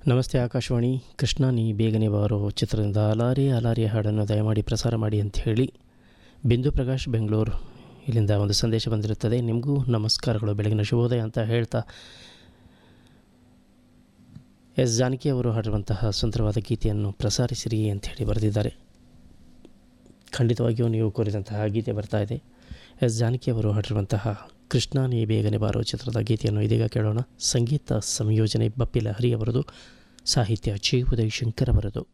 ನಮಸ್ತೆ ಆಕಾಶವಾಣಿ. ಕೃಷ್ಣ ನೀ ಬೇಗನೆ ಬಾರೋ ಚಿತ್ರದಿಂದ ಅಲಾರಿ ಅಲಾರಿಯ ಹಾಡನ್ನು ದಯಮಾಡಿ ಪ್ರಸಾರ ಮಾಡಿ ಅಂತ ಹೇಳಿ ಬಿಂದು ಪ್ರಕಾಶ್ ಬೆಂಗಳೂರು ಇಲ್ಲಿಂದ ಒಂದು ಸಂದೇಶ ಬಂದಿರುತ್ತದೆ. ನಿಮಗೂ ನಮಸ್ಕಾರಗಳು, ಬೆಳಗಿನ ಶುಭೋದಯ ಅಂತ ಹೇಳ್ತಾ ಎಸ್ ಜಾನಕಿ ಅವರು ಹಾಡಿರುವಂತಹ ಸುಂದರವಾದ ಗೀತೆಯನ್ನು ಪ್ರಸಾರಿಸಿರಿ ಅಂತ ಹೇಳಿ ಬರೆದಿದ್ದಾರೆ. ಖಂಡಿತವಾಗಿಯೂ ನೀವು ಕೋರಿದಂತಹ ಗೀತೆ ಬರ್ತಾ ಇದೆ. ಎಸ್ ಜಾನಕಿ ಅವರು ಹಾಡಿರುವಂತಹ ಕೃಷ್ಣ ನೀ ಬೇಗನೆ ಬಾರೋ ಚಿತ್ರದ ಗೀತೆಯನ್ನು ಇದೀಗ ಕೇಳೋಣ. ಸಂಗೀತ ಸಂಯೋಜನೆ ಬಪ್ಪಿಲ ಹರಿ ಅವರದು, ಸಾಹಿತ್ಯ ಚಿ ಉದಯ್ ಶಂಕರ್ ಅವರದು.